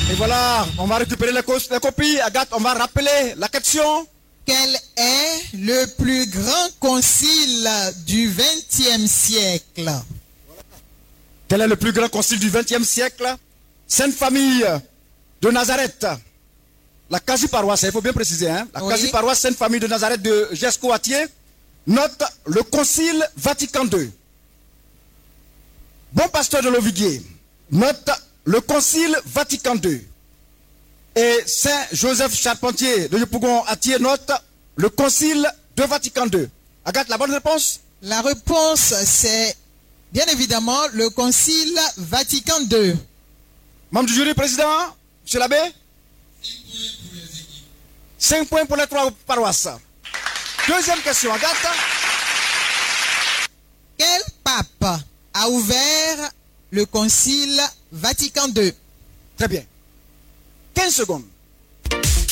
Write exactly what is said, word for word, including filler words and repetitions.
Et voilà, on va récupérer les, co les copies. Agathe, on va rappeler la question. Quel est le plus grand concile du vingtième siècle? Quel est le plus grand concile du vingtième siècle? Sainte Famille de Nazareth. La quasi-paroisse, il faut bien préciser, hein? La oui. quasi-paroisse Sainte Famille de Nazareth de Gescoatier note le concile Vatican deux. Bon pasteur de l'Ovidier note le concile Vatican deux. Et Saint Joseph Charpentier de Yopougon-Atier note le concile de Vatican deux. Agathe, la bonne réponse? La réponse, c'est bien évidemment le concile Vatican deux. Membre du jury, président, monsieur l'abbé? Cinq points pour les trois paroisses. Deuxième question, Agathe. Quel pape a ouvert le concile Vatican deux? Très bien. quinze secondes.